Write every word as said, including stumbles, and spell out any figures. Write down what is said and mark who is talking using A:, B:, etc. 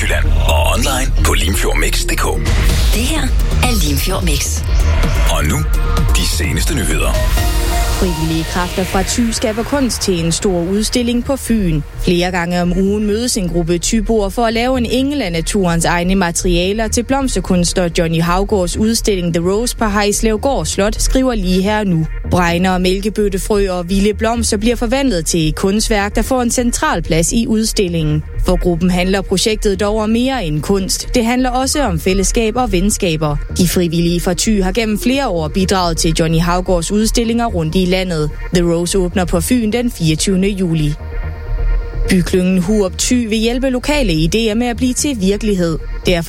A: Midtjylland og online på limfjordmix punktum d k.
B: Det her er Limfjord Mix.
A: Og nu, de seneste nyheder.
C: Frivillige kræfter fra Thy skaber kunst til en stor udstilling på Fyn. Flere gange om ugen mødes en gruppe thyboer for at lave en engel af naturens egne materialer til blomsterkunstner Johnny Haugaards udstilling The Rose på Hejslevgård Slot, skriver lige her nu. Bregner, mælkebøttefrø og vilde blomster bliver forvandlet til et kunstværk, der får en central plads i udstillingen. For gruppen handler projektet dog om mere end kunst. Det handler også om fællesskab og venskaber. De frivillige fra Thy har gennem flere år bidraget til Johnny Haugaards udstillinger rundt i landet. The Rose åbner på Fyn den fireogtyvende juli. Byklyngen Hurup Thy vil hjælpe lokale idéer med at blive til virkelighed. Derfor